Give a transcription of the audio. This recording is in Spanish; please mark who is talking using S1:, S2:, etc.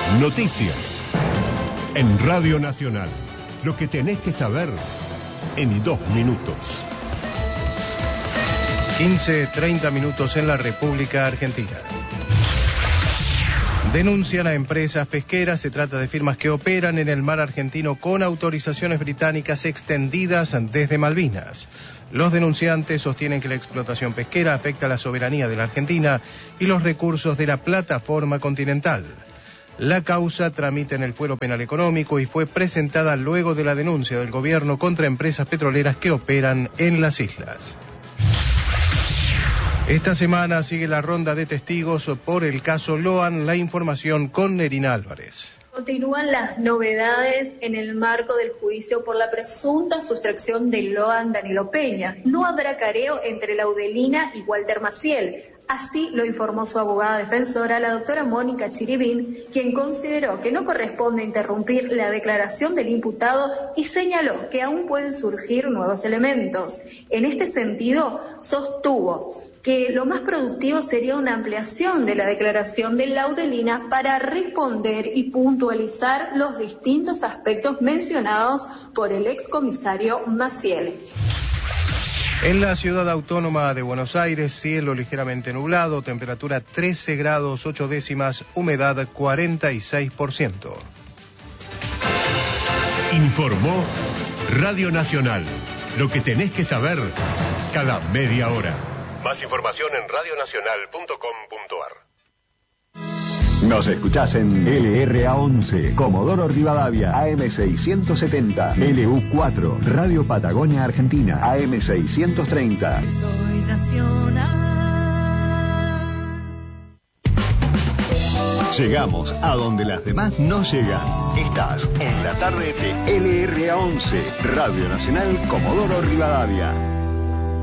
S1: Noticias. En Radio Nacional. Lo que tenés que saber en 2 minutos.
S2: 15:30 minutos en la República Argentina. Denuncian a empresas pesqueras. Se trata de firmas que operan en el mar argentino con autorizaciones británicas extendidas desde Malvinas. Los denunciantes sostienen que la explotación pesquera afecta a la soberanía de la Argentina y los recursos de la plataforma continental. La causa tramita en el Fuero Penal Económico y fue presentada luego de la denuncia del gobierno contra empresas petroleras que operan en las islas. Esta semana sigue la ronda de testigos por el caso Loan. La información con Nerina Álvarez.
S3: Continúan las novedades en el marco del juicio por la presunta sustracción de Loan Danilo Peña. No habrá careo entre Laudelina y Walter Maciel. Así lo informó su abogada defensora, la doctora Mónica Chiribín, quien consideró que no corresponde interrumpir la declaración del imputado y señaló que aún pueden surgir nuevos elementos. En este sentido, sostuvo que lo más productivo sería una ampliación de la declaración de Laudelina para responder y puntualizar los distintos aspectos mencionados por el excomisario Maciel.
S2: En la ciudad autónoma de Buenos Aires, cielo ligeramente nublado, temperatura 13 grados 8 décimas, humedad 46%.
S1: Informó Radio Nacional. Lo que tenés que saber cada media hora. Más información en radionacional.com.ar.
S4: Nos escuchás en LRA11, Comodoro Rivadavia, AM670, LU4, Radio Patagonia Argentina, AM630.
S5: Soy nacional.
S4: Llegamos a donde las demás no llegan. Estás en la tarde de LRA11, Radio Nacional Comodoro Rivadavia.